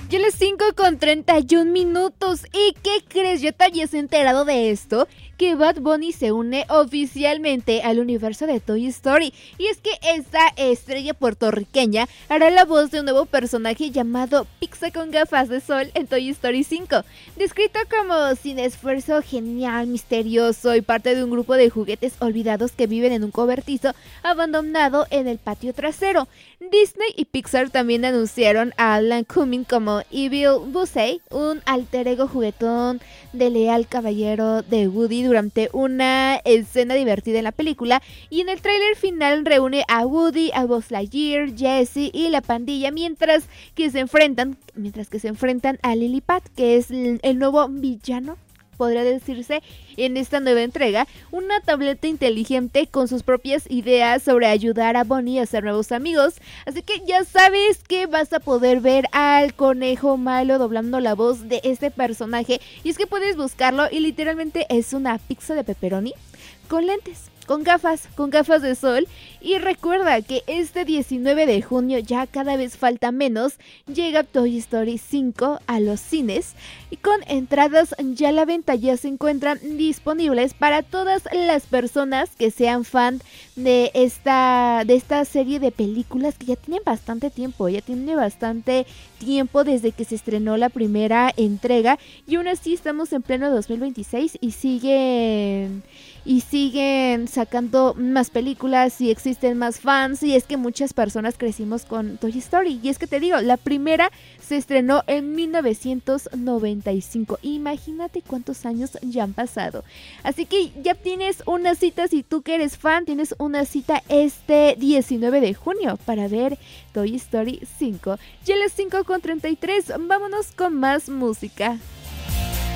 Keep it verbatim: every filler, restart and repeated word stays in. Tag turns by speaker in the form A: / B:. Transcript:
A: Ya las cinco con treinta y un minutos. ¿Y qué crees? ¿Ya te habías enterado de esto? Que Bad Bunny se une oficialmente al universo de Toy Story. Y es que esta estrella puertorriqueña hará la voz de un nuevo personaje llamado Pixar con gafas de sol en Toy Story cinco. Descrito como sin esfuerzo, genial, misterioso y parte de un grupo de juguetes olvidados que viven en un cobertizo abandonado en el patio trasero. Disney y Pixar también anunciaron a Alan Cumming como Evil Buzzey, un alter ego juguetón de leal caballero de Woody durante una escena divertida en la película, y en el tráiler final reúne a Woody, a Buzz Lightyear, Jessie y la pandilla mientras que se enfrentan, mientras que se enfrentan a Lilliput, que es el nuevo villano, podría decirse, en esta nueva entrega, una tableta inteligente con sus propias ideas sobre ayudar a Bonnie a hacer nuevos amigos. Así que ya sabes que vas a poder ver al conejo malo doblando la voz de este personaje, y es que puedes buscarlo y literalmente es una pizza de pepperoni con lentes, con gafas, con gafas de sol. Y recuerda que este diecinueve de junio, ya cada vez falta menos, llega Toy Story cinco a los cines, y con entradas ya a la venta ya se encuentran disponibles para todas las personas que sean fan de esta, de esta serie de películas que ya tienen bastante tiempo, ya tiene bastante tiempo desde que se estrenó la primera entrega, y aún así estamos en pleno dos mil veintiséis y siguen y siguen sacando más películas y existen más fans, y es que muchas personas crecimos con Toy Story. Y es que te digo, la primera se estrenó en mil novecientos noventa y cinco. Imagínate cuántos años ya han pasado. Así que ya tienes una cita, si tú que eres fan, tienes una cita este diecinueve de junio para ver Toy Story cinco. Ya a las cinco con treinta y tres, vámonos con más música.